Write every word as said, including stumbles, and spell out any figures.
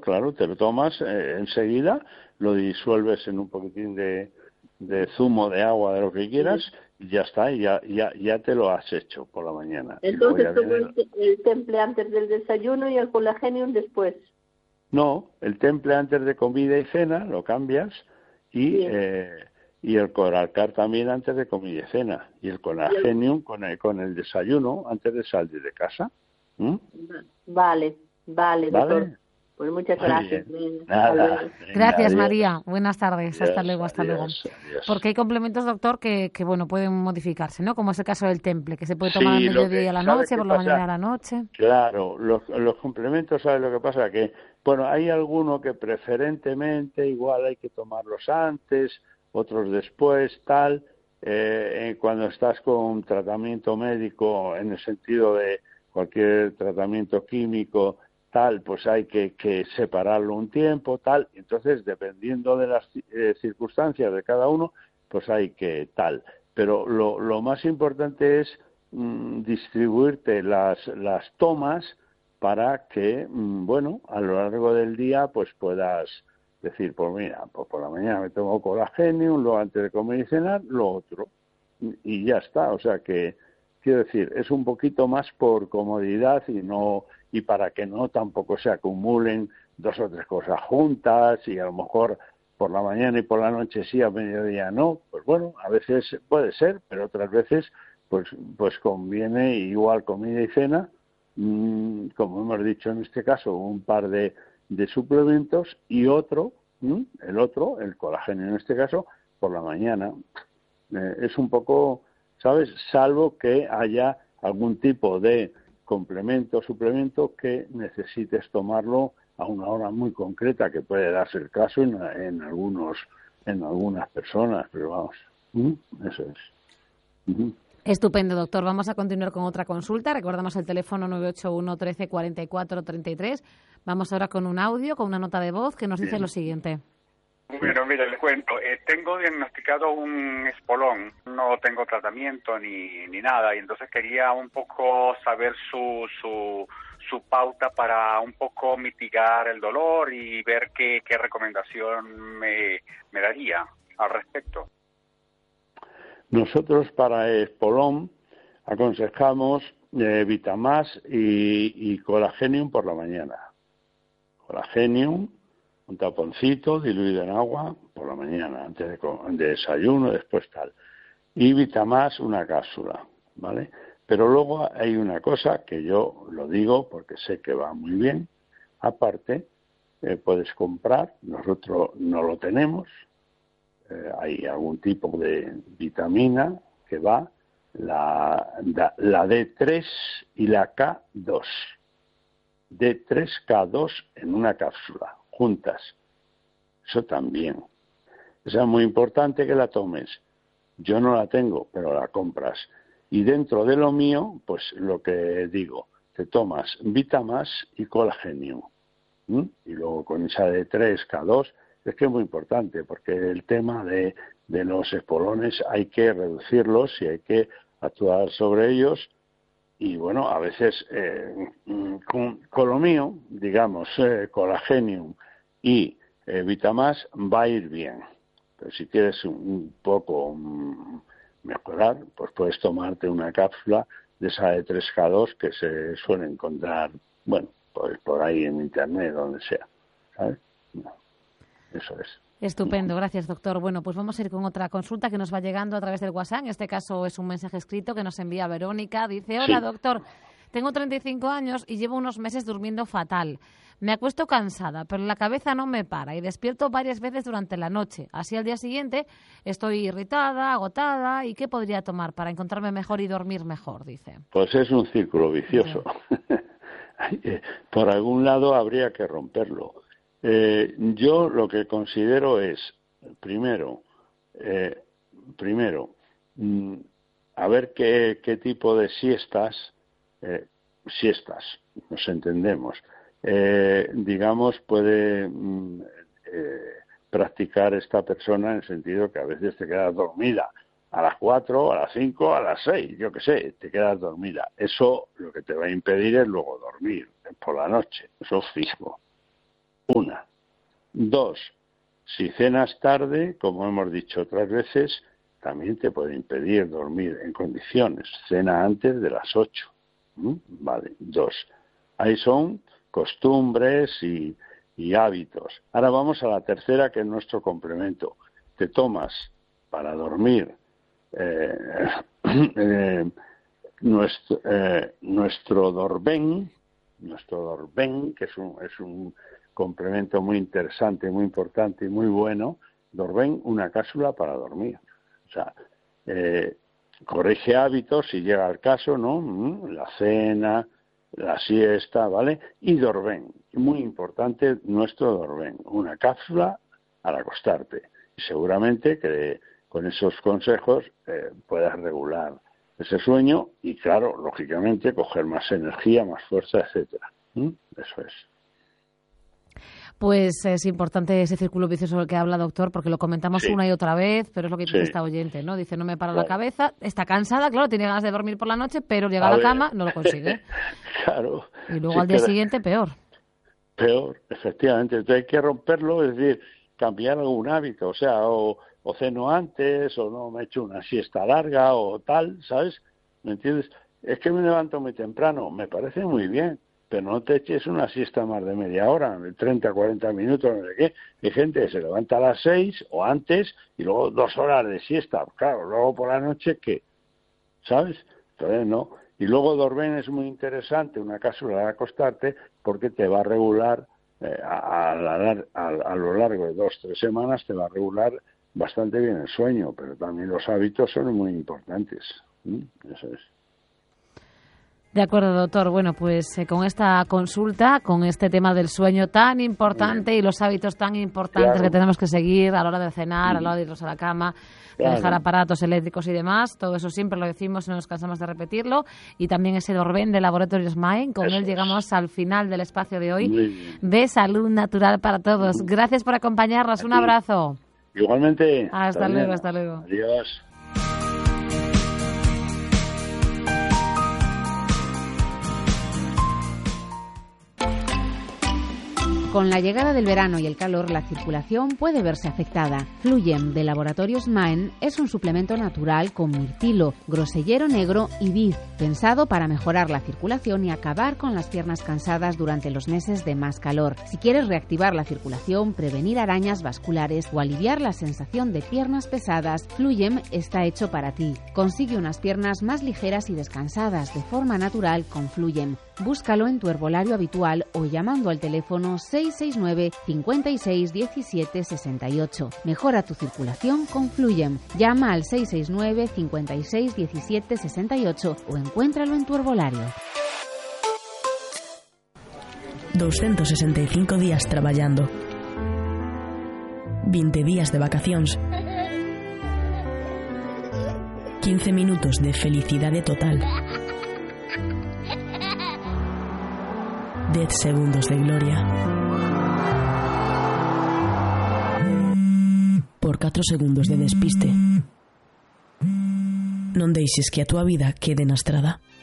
claro, te lo tomas eh, enseguida, lo disuelves en un poquitín de, de zumo de agua, de lo que quieras, Sí. y ya está, y ya, ya, ya te lo has hecho por la mañana. Entonces tomo viene... el, el temple antes del desayuno y el Collagenum después. No, el temple antes de comida y cena lo cambias y eh, y el Coralcar también antes de comida y cena y el Collagenium con el, con el desayuno antes de salir de casa. ¿Mm? Vale, vale, doctor. ¿Vale? Pues muchas Muy gracias. bien. Venga, Nada. Venga, Gracias, adiós. María. Buenas tardes. Adiós, hasta luego, hasta adiós, luego. adiós. Porque hay complementos, doctor, que, que bueno, pueden modificarse, ¿no? Como es el caso del temple, que se puede tomar al Sí, lo mediodía y que, a la ¿sabe noche, qué por la pasa? mañana y a la noche. Claro, los, los complementos, ¿sabes lo que pasa? Que, bueno, hay alguno que preferentemente igual hay que tomarlos antes, otros después, tal. Eh, cuando estás con un tratamiento médico, en el sentido de cualquier tratamiento químico, tal, pues hay que, que separarlo un tiempo, tal. Entonces, dependiendo de las eh, circunstancias de cada uno, pues hay que tal. Pero lo, lo más importante es mmm, distribuirte las, las tomas para que, mmm, bueno, a lo largo del día, pues puedas decir, pues mira, pues por la mañana me tomo Collagenium, luego antes de comer y cenar, lo otro. Y ya está, o sea que, quiero decir, es un poquito más por comodidad y no y para que no tampoco se acumulen dos o tres cosas juntas y a lo mejor por la mañana y por la noche sí, a mediodía no. Pues bueno, a veces puede ser, pero otras veces pues pues conviene igual comida y cena, mmm, como hemos dicho en este caso, un par de, de suplementos y otro, mmm, el otro, el colágeno en este caso, por la mañana. Eh, es un poco, ¿sabes? Salvo que haya algún tipo de complemento o suplemento que necesites tomarlo a una hora muy concreta, que puede darse el caso en, en algunos en algunas personas, pero vamos, ¿Mm? Eso es. Uh-huh. Estupendo, doctor. Vamos a continuar con otra consulta. Recordamos el teléfono nueve ocho uno, trece, cuarenta y cuatro, treinta y tres. Vamos ahora con un audio, con una nota de voz que nos dice Bien. lo siguiente. Bueno, mire, le cuento. Eh, tengo diagnosticado un espolón. No tengo tratamiento ni, ni nada. Y entonces quería un poco saber su, su, su pauta para un poco mitigar el dolor y ver qué, qué recomendación me, me daría al respecto. Nosotros para espolón aconsejamos eh, Vitamás y, y Collagenium por la mañana. Collagenium, un taponcito diluido en agua por la mañana, antes de, de desayuno, después tal. Y Vitamás, una cápsula, ¿vale? Pero luego hay una cosa que yo lo digo porque sé que va muy bien. Aparte, eh, puedes comprar, nosotros no lo tenemos, eh, hay algún tipo de vitamina que va, la, la D tres y la K dos. D tres K dos en una cápsula, juntas. Eso también. Esa es muy importante que la tomes. Yo no la tengo, pero la compras. Y dentro de lo mío, pues lo que digo, te tomas Vitamás y Collagenium. ¿Mm? Y luego con esa D tres K dos, es que es muy importante, porque el tema de, de los espolones hay que reducirlos y hay que actuar sobre ellos. Y bueno, a veces eh, con, con lo mío, digamos, eh, Collagenium y eh, Vitamás va a ir bien. Pero si quieres un, un poco um, mejorar, pues puedes tomarte una cápsula de esa de tres K dos que se suele encontrar, bueno, pues por ahí en internet, donde sea. ¿Sabes? No, eso es. Estupendo, gracias, doctor. Bueno, pues vamos a ir con otra consulta que nos va llegando a través del WhatsApp. En este caso es un mensaje escrito que nos envía Verónica. Dice, hola, Sí. doctor, tengo treinta y cinco años y llevo unos meses durmiendo fatal. Me acuesto cansada, pero la cabeza no me para y despierto varias veces durante la noche. Así al día siguiente estoy irritada, agotada. ¿Y qué podría tomar para encontrarme mejor y dormir mejor? Dice. Pues es un círculo vicioso. Por algún lado habría que romperlo. Eh, yo lo que considero es, primero, eh, primero, mm, a ver qué, qué tipo de siestas, eh, siestas, nos entendemos, eh, digamos, puede mm, eh, practicar esta persona en el sentido que a veces te quedas dormida a las cuatro, a las cinco, a las seis, yo qué sé, te quedas dormida. Eso lo que te va a impedir es luego dormir por la noche, eso es fijo. Uno. Dos, si cenas tarde, como hemos dicho otras veces, también te puede impedir dormir en condiciones. Cena antes de las ocho. ¿Mm? Vale, dos. Ahí son costumbres y, y hábitos. Ahora vamos a la tercera, que es nuestro complemento. Te tomas para dormir eh, eh, nuestro, eh, nuestro Dorben, nuestro Dorben, que es un, es un complemento muy interesante, muy importante y muy bueno. Dorben, una cápsula para dormir. O sea, eh, corrige hábitos si llega el caso, ¿no? La cena, la siesta, ¿vale? Y Dorben, muy importante nuestro Dorben, una cápsula al acostarte. Y seguramente que con esos consejos eh, puedas regular ese sueño y, claro, lógicamente, coger más energía, más fuerza, etcétera. ¿Mm? Eso es. Pues es importante ese círculo vicioso del que habla, doctor, porque lo comentamos sí. una y otra vez, pero es lo que dice sí. esta oyente, ¿no? Dice, no me para claro. la cabeza, está cansada, claro, tiene ganas de dormir por la noche, pero llega a, a la ver. cama, no lo consigue. Claro. Y luego sí, al día que... siguiente, peor. Peor, efectivamente. Entonces hay que romperlo, es decir, cambiar algún hábito, o sea, o, o ceno antes, o no me echo una siesta larga, o tal, ¿sabes? ¿Me entiendes? Es que me levanto muy temprano, me parece muy bien, pero no te eches una siesta más de media hora, de treinta, cuarenta minutos, no sé qué. Hay gente que se levanta a las seis o antes y luego dos horas de siesta. Claro, luego por la noche, ¿qué? ¿Sabes? Entonces, no. Y luego Dorben es muy interesante, una cápsula de acostarte, porque te va a regular, eh, a, a, a, a lo largo de dos, tres semanas, te va a regular bastante bien el sueño, pero también los hábitos son muy importantes. ¿Mm? Eso es. De acuerdo, doctor. Bueno, pues eh, con esta consulta, con este tema del sueño tan importante y los hábitos tan importantes claro. que tenemos que seguir a la hora de cenar, a la hora de irnos a la cama, de claro. dejar aparatos eléctricos y demás, todo eso siempre lo decimos y no nos cansamos de repetirlo. Y también ese Dorben de Laboratorios Mind, con eso él llegamos es. al final del espacio de hoy de Salud Natural para Todos. Gracias por acompañarnos. Un abrazo. Igualmente. Hasta, hasta luego, hasta luego. Adiós. Con la llegada del verano y el calor, la circulación puede verse afectada. Fluyem de Laboratorios Maen es un suplemento natural con mirtilo, grosellero negro y vid, pensado para mejorar la circulación y acabar con las piernas cansadas durante los meses de más calor. Si quieres reactivar la circulación, prevenir arañas vasculares o aliviar la sensación de piernas pesadas, Fluyem está hecho para ti. Consigue unas piernas más ligeras y descansadas de forma natural con Fluyem. Búscalo en tu herbolario habitual o llamando al teléfono seis seis nueve, cinco seis, uno siete, seis ocho. Mejora tu circulación con Fluyem. Llama al seis seis nueve, cinco seis, uno siete, seis ocho o encuéntralo en tu herbolario. doscientos sesenta y cinco días trabajando. veinte días de vacaciones. quince minutos de felicidad total. diez segundos de gloria. Por cuatro segundos de despiste. Non deixes que a túa vida quede na estrada.